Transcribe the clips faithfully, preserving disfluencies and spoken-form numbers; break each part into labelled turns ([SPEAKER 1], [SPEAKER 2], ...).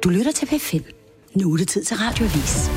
[SPEAKER 1] Du lytter til P fem. Nu er det tid til Radioavis.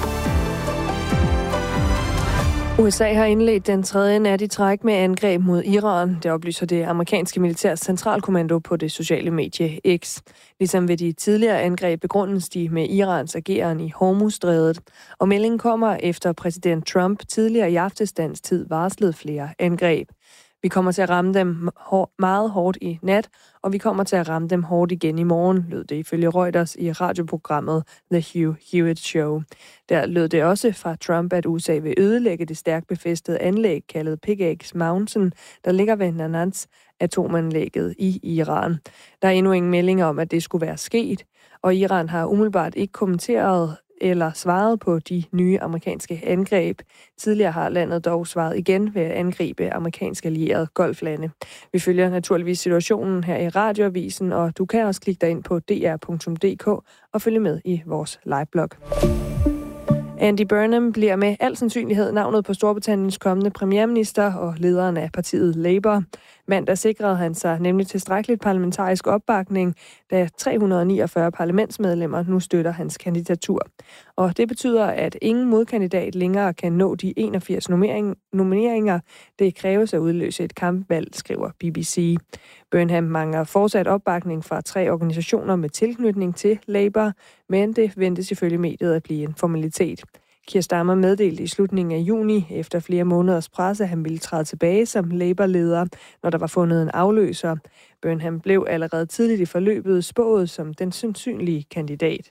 [SPEAKER 2] U S A har indledt den tredje nat i træk med angreb mod Iran. Det oplyser det amerikanske militærs centralkommando på det sociale medie X. Ligesom ved de tidligere angreb begrundes de med Irans ageren i Hormuzstrædet. Og meldingen kommer efter præsident Trump tidligere i aftesdagens tid varslede flere angreb. Vi kommer til at ramme dem meget hårdt i nat, og vi kommer til at ramme dem hårdt igen i morgen, lød det ifølge Reuters i radioprogrammet The Hugh Hewitt Show. Der lød det også fra Trump, at U S A vil ødelægge det stærkt befæstede anlæg kaldet Pickaxe Mountain, der ligger ved Natanz atomanlægget i Iran. Der er endnu ingen meldinger om, at det skulle være sket, og Iran har umiddelbart ikke kommenteret eller svaret på de nye amerikanske angreb. Tidligere har landet dog svaret igen ved at angribe amerikanske allierede golflande. Vi følger naturligvis situationen her i Radioavisen, og du kan også klikke dig ind på d r punktum d k og følge med i vores liveblog. Andy Burnham bliver med al sandsynlighed navnet på Storbritanniens kommende premierminister og lederen af partiet Labour. Mandag sikrede han sig nemlig tilstrækkeligt parlamentarisk opbakning, da tre hundrede og niogfyrre parlamentsmedlemmer nu støtter hans kandidatur. Og det betyder, at ingen modkandidat længere kan nå de enogfirs nomineringer, det kræves at udløse et kampvalg, skriver B B C. Burnham mangler fortsat opbakning fra tre organisationer med tilknytning til Labour, men det ventes ifølge mediet at blive en formalitet. Keir Starmer meddelte i slutningen af juni, efter flere måneders pres, at han ville træde tilbage som Labour-leder, når der var fundet en afløser. Burnham blev allerede tidligt i forløbet spået som den sandsynlige kandidat.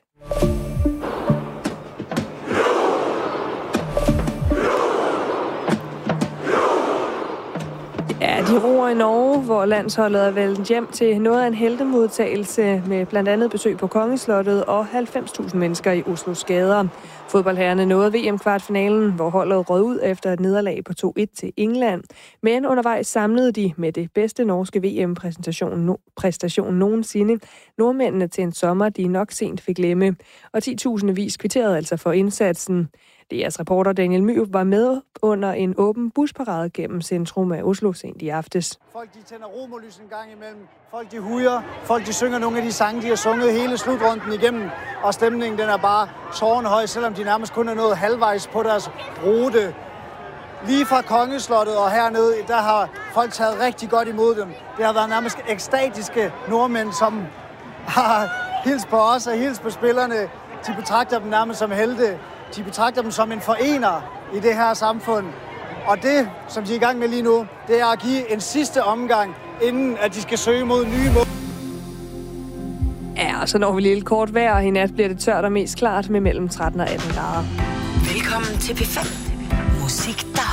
[SPEAKER 2] Ja, de roer i Norge, hvor landsholdet er vendt hjem til noget af en heltemodtagelse med blandt andet besøg på Kongeslottet og halvfems tusind mennesker i Oslos gader. Fodboldherrerne nåede V M-kvartfinalen, hvor holdet rød ud efter et nederlag på to et til England. Men undervejs samlede de med det bedste norske V M-præstation no- præstation nogensinde nordmændene til en sommer, de nok sent fik glemme. Og ti tusindvis kvitterede altså for indsatsen. D R's reporter Daniel Myrup var med under en åben busparade gennem centrum af Oslo sent i aftes.
[SPEAKER 3] Folk de tænder romerlys en gang imellem, folk de hujer, folk de synger nogle af de sange, de har sunget hele slutrunden igennem, og stemningen den er bare tårnhøj, selvom de nærmest kun er nået halvvejs på deres rute. Lige fra Kongeslottet og hernede, der har folk taget rigtig godt imod dem. Det har været nærmest ekstatiske nordmænd, som har hilst på os og hilst på spillerne. De betragter dem nærmest som helte. De betragter dem som en forener i det her samfund. Og det, som de er i gang med lige nu, det er at give en sidste omgang, inden at de skal søge mod nye mål.
[SPEAKER 2] Ja, og så når vi lige lidt kort vejr, og i nat bliver det tørt og mest klart med mellem tretten og atten grader.
[SPEAKER 1] Velkommen til P fem. Musik, der